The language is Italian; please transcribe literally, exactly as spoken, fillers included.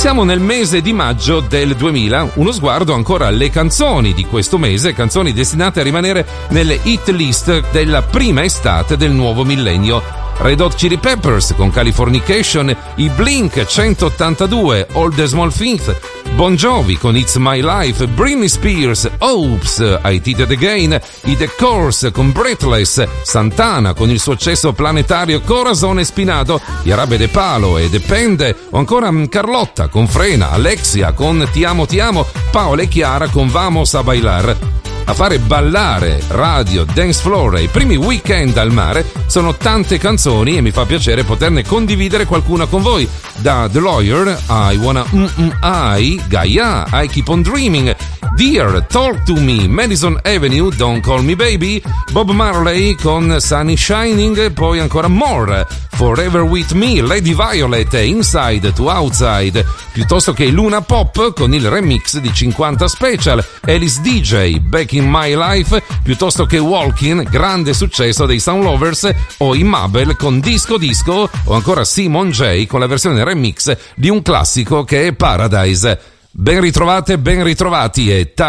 siamo nel mese di maggio del duemila, uno sguardo ancora alle canzoni di questo mese, canzoni destinate a rimanere nelle hit list della prima estate del nuovo millennio. Red Hot Chili Peppers con Californication, i Blink centottantadue, All the Small Things, Bon Jovi con It's My Life, Britney Spears, Oops, I Did It Again, i The Course con Breathless, Santana con il successo planetario Corazon Espinado, Jarabe de Palo e Depende, o ancora Carlotta con Frena, Alexia con Ti Amo Ti Amo, Paola e Chiara con Vamos a Bailar. A fare ballare radio, dance floor e i primi weekend al mare sono tante canzoni e mi fa piacere poterne condividere qualcuna con voi. Da The Lawyer, I Wanna Mm-mm-I, Gaia, I Keep on Dreaming, Dear, Talk to Me, Madison Avenue, Don't Call Me Baby, Bob Marley con Sunny Shining, poi ancora More, Forever With Me, Lady Violet, Inside to Outside, piuttosto che Luna Pop con il remix di cinquanta Special, Alice D J, Back in My Life, piuttosto che Walking, grande successo dei Sound Lovers, o i Mabel con Disco Disco, o ancora Simon J con la versione remix di un classico che è Paradise. Ben ritrovate, ben ritrovati e